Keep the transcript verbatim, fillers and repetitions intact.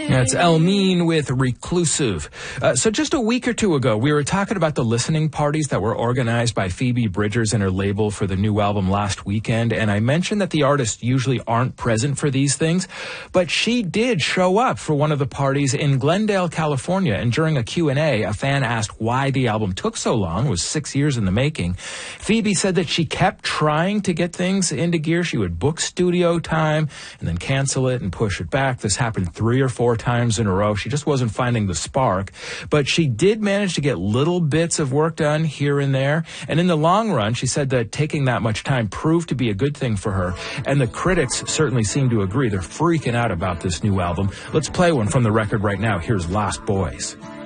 That's Elmeen with Reclusive. Uh, so just a week or two ago, we were talking about the listening parties that were organized by Phoebe Bridgers and her label for the new album last weekend, and I mentioned that the artists usually aren't present for these things, but she did show up for one of the parties in Glendale, California, and during a Q and A, a fan asked why the album took so long. It was six years in the making. Phoebe said that she kept trying to get things into gear. She would book studio time and then cancel it and push it back. This happened three or four times in a row. She just wasn't finding the spark, but she did manage to get little bits of work done here and there. And in the long run, she said that taking that much time proved to be a good thing for her. And the critics certainly seem to agree. They're freaking out about this new album. Let's play one from the record right now. Here's Lost Boys.